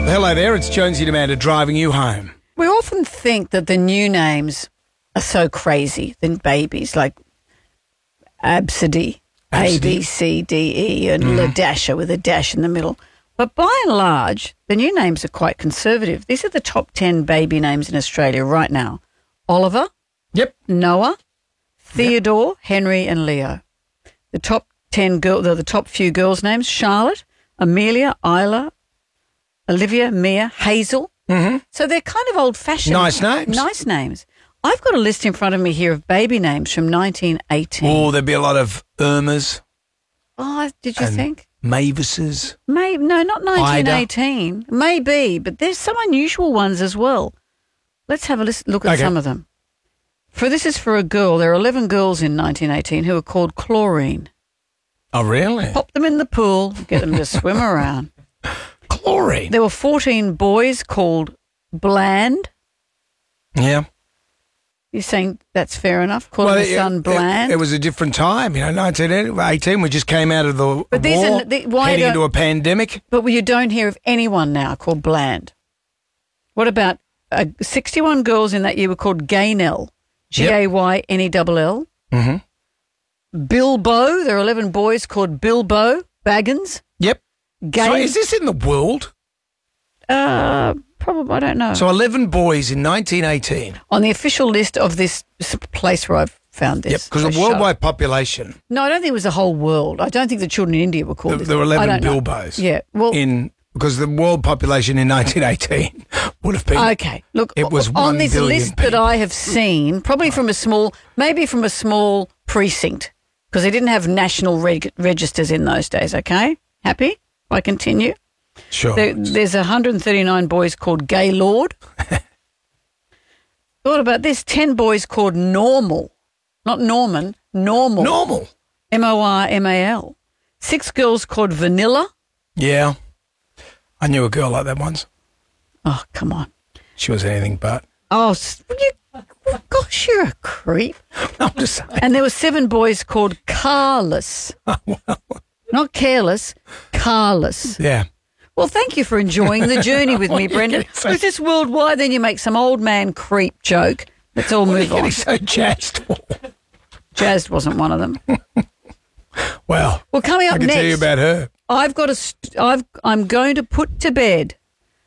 Hello there, it's Jonesy and Amanda driving you home. We often think that the new names are so crazy than babies, like Absidy, A, B, C, D, E, and Ladasha with a dash in the middle. But by and large, the new names are quite conservative. These are the top 10 baby names in Australia right now. Oliver, Yep. Noah, Theodore, Henry, and Leo. The top 10 the top few girls' names: Charlotte, Amelia, Isla, Olivia, Mia, Hazel. Mm-hmm. So they're kind of old-fashioned. Nice names. Nice names. I've got a list in front of me here of baby names from 1918. Oh, there'd be a lot of Irmas. Oh, did you think? Mavises. No, not 1918. Maybe, but there's some unusual ones as well. Let's have a look at some of them. This is for a girl. There are 11 girls in 1918 who are called Chlorine. Oh, really? Pop them in the pool, get them to swim around. Chlorine. There were 14 boys called Bland. Yeah. You're saying that's fair enough? Calling the son Bland? It was a different time. 1918, we just came out of the war, heading into a pandemic. But you don't hear of anyone now called Bland. What about 61 girls in that year were called Gaynell, Gaynell. Mm-hmm. Bilbo, there are 11 boys called Bilbo Baggins. Yep. So is this in the world? Probably, I don't know. So 11 boys in 1918. On the official list of this place where I've found this. Yep, because the worldwide population. No, I don't think it was the whole world. I don't think the children in India were called this. There were 11 Bilbos. Yeah, well. Because the world population in 1918 would have been. Okay, look, it was on this list people. that I have seen, probably from a small precinct, because they didn't have national registers in those days, okay? Happy? If I continue? Sure. There's 139 boys called Gaylord. What about this? 10 boys called Normal. Not Norman, Normal. Normal. Mormal. 6 girls called Vanilla. Yeah. I knew a girl like that once. Oh, come on. She was anything but. Oh, gosh, you're a creep. I'm just saying. And there were 7 boys called Carless. Not careless, Carless. Yeah. Well, thank you for enjoying the journey with me, Brendan. Is this worldwide? Then you make some old man creep joke. Let's all move on. What are you getting so jazzed for? Jazzed wasn't one of them. Well, coming up I can next, tell you about her. I'm going to put to bed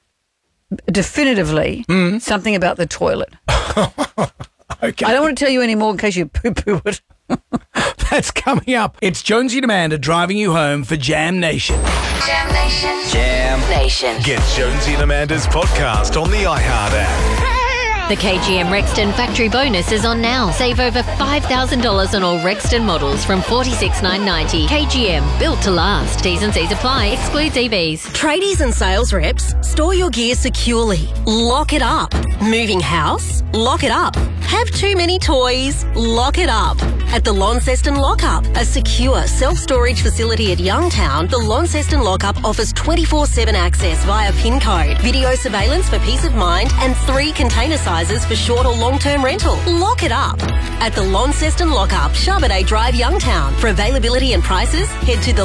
definitively something about the toilet. Okay. I don't want to tell you any more in case you poo-poo it. That's coming up. It's Jonesy and Amanda driving you home for Jam Nation. Jam Nation. Jam Nation. Get Jonesy and Amanda's podcast on the iHeart app. The KGM Rexton Factory Bonus is on now. Save over $5,000 on all Rexton models from $46,990. KGM, built to last. T's and C's apply. Excludes EVs. Tradies and sales reps, store your gear securely. Lock it up. Moving house? Lock it up. Have too many toys? Lock it up. At the Launceston Lockup, a secure self-storage facility at Youngtown, the Launceston Lockup offers 24/7 access via PIN code, video surveillance for peace of mind, and 3 container sizes for short or long-term rental. Lock it up. At the Launceston Lockup, Charbonnet Drive, Youngtown. For availability and prices, head to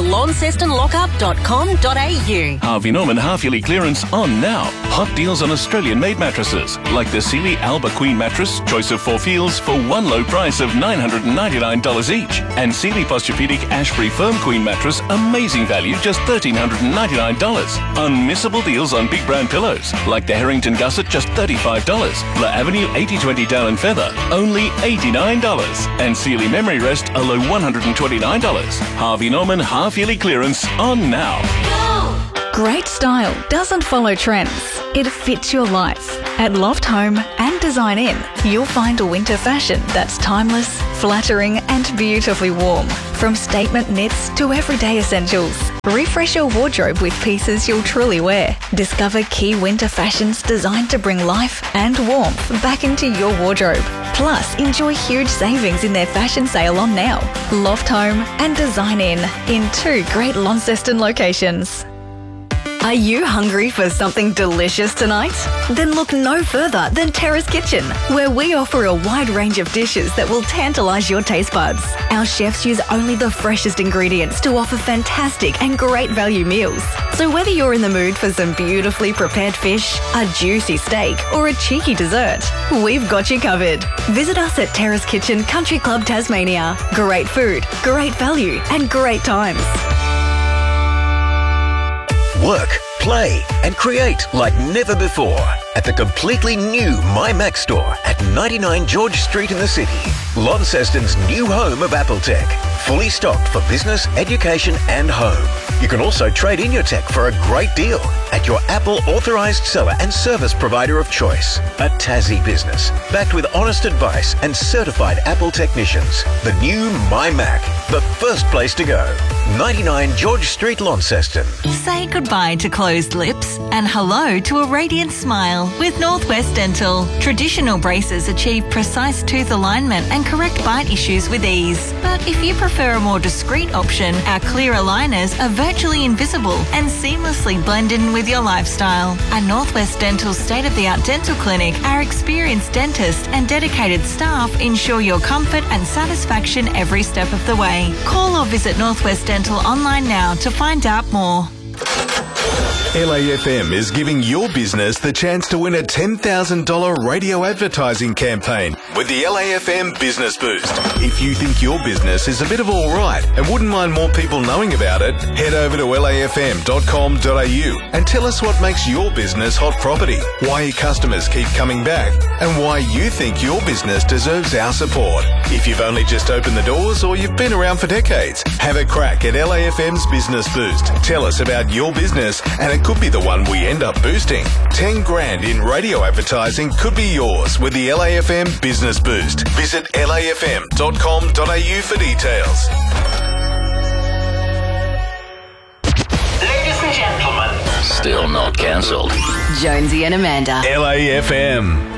thelauncestonlockup.com.au. Harvey Norman half-yearly clearance on now. Hot deals on Australian-made mattresses, like the Sealy Alba Queen mattress, choice of 4 feels for one low price of $999 each. And Sealy Posturepedic Ashbury Firm Queen mattress, amazing value, just $1,399. Unmissable deals on big brand pillows, like the Harrington Gusset, just $35. La Avenue 8020 Down and Feather, only $89. And Sealy Memory Rest, a low $129. Harvey Norman half-yearly clearance on now. Great style doesn't follow trends. It fits your life. At Loft Home and Design In, you'll find a winter fashion that's timeless, flattering and beautifully warm. From statement knits to everyday essentials. Refresh your wardrobe with pieces you'll truly wear. Discover key winter fashions designed to bring life and warmth back into your wardrobe. Plus, enjoy huge savings in their fashion sale on now. Loft Home and Design In 2 great Launceston locations. Are you hungry for something delicious tonight? Then look no further than Terrace Kitchen, where we offer a wide range of dishes that will tantalise your taste buds. Our chefs use only the freshest ingredients to offer fantastic and great value meals. So whether you're in the mood for some beautifully prepared fish, a juicy steak, or a cheeky dessert, we've got you covered. Visit us at Terrace Kitchen Country Club Tasmania. Great food, great value, and great times. Work, play and create like never before at the completely new MyMac store at 99 George Street in the city. Launceston's new home of Apple Tech. Fully stocked for business, education and home. You can also trade in your tech for a great deal at your Apple authorised seller and service provider of choice. A Tassie business, backed with honest advice and certified Apple technicians. The new MyMac, the first place to go. 99 George Street, Launceston. Say goodbye to closed lips and hello to a radiant smile with Northwest Dental. Traditional braces achieve precise tooth alignment and correct bite issues with ease. But if you prefer a more discreet option, our clear aligners are virtually invisible and seamlessly blend in with your lifestyle. At Northwest Dental's state-of-the-art dental clinic, our experienced dentists and dedicated staff ensure your comfort and satisfaction every step of the way. Call or visit Northwest Dental online now to find out more. LAFM is giving your business the chance to win a $10,000 radio advertising campaign with the LAFM Business Boost. If you think your business is a bit of all right and wouldn't mind more people knowing about it, head over to lafm.com.au and tell us what makes your business hot property, why your customers keep coming back, and why you think your business deserves our support. If you've only just opened the doors or you've been around for decades, have a crack at LAFM's Business Boost. Tell us about your business and it could be the one we end up boosting. 10 grand in radio advertising could be yours with the LAFM Business Boost. Visit lafm.com.au for details. Ladies and gentlemen. Still not cancelled. Jonesy and Amanda. LAFM.